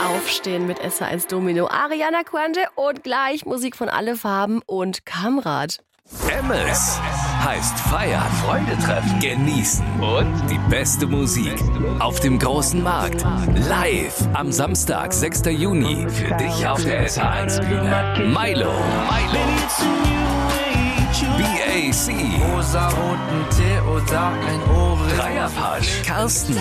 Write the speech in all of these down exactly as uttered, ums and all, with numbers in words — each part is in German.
Aufstehen mit S H eins Domino. Ariana Grande und gleich Musik von Alle Farben und Kamrat. Emmes heißt feiern, Freunde treffen, genießen und die beste Musik auf dem großen Markt. Live am Samstag, sechster Juni. Für dich auf der S H eins Bühne. Milo, Milo. B A C. Rosaroten Tee oder ein Ohrring. Dreierpasch. Carsten.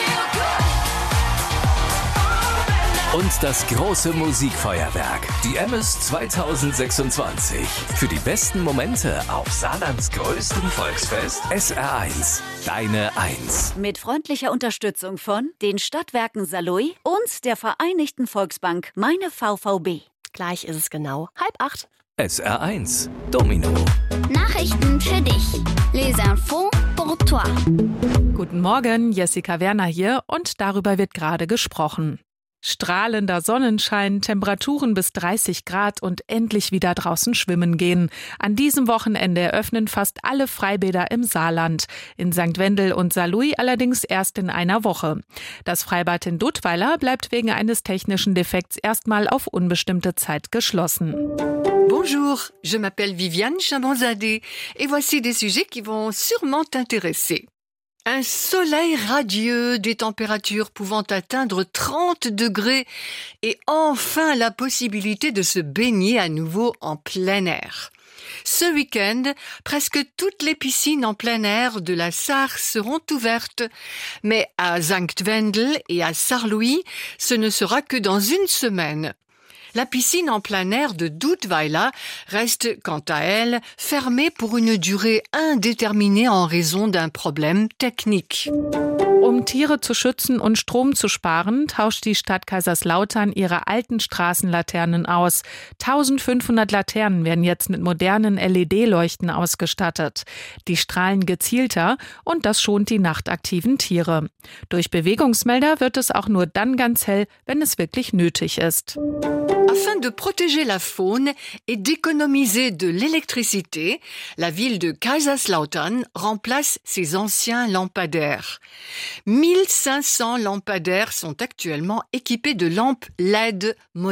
Und das große Musikfeuerwerk, die Emmes zwanzig sechsundzwanzig. Für die besten Momente auf Saarlands größtem Volksfest S R eins. Deine Eins. Mit freundlicher Unterstützung von den Stadtwerken Saarlouis und der Vereinigten Volksbank Meine V V B. Gleich ist es genau halb acht. S R eins Domino. Nachrichten für dich. Les infos pour toi. Guten Morgen, Jessica Werner hier und darüber wird gerade gesprochen. Strahlender Sonnenschein, Temperaturen bis dreißig Grad und endlich wieder draußen schwimmen gehen. An diesem Wochenende eröffnen fast alle Freibäder im Saarland. In Sankt Wendel und Saarlouis allerdings erst in einer Woche. Das Freibad in Duttweiler bleibt wegen eines technischen Defekts erstmal auf unbestimmte Zeit geschlossen. Bonjour, je m'appelle Viviane Chabanzadeh et voici des sujets qui vont sûrement t'intéresser. Un soleil radieux, des températures pouvant atteindre trente degrés et enfin la possibilité de se baigner à nouveau en plein air. Ce week-end, presque toutes les piscines en plein air de la Sarre seront ouvertes, mais à Sankt Wendel et à Saarlouis, ce ne sera que dans une semaine. La piscine en plein air de Duttweiler reste, quant à elle, fermée pour une durée indéterminée en raison d'un problème technique. Um Tiere zu schützen und Strom zu sparen, tauscht die Stadt Kaiserslautern ihre alten Straßenlaternen aus. eintausendfünfhundert Laternen werden jetzt mit modernen L E D-Leuchten ausgestattet. Die strahlen gezielter und das schont die nachtaktiven Tiere. Durch Bewegungsmelder wird es auch nur dann ganz hell, wenn es wirklich nötig ist. Afin de protéger la faune et d'économiser de l'électricité, la ville de Kaiserslautern remplace ses anciens lampadaires. mille cinq cents lampadaires sont actuellement équipés de lampes L E D modernes.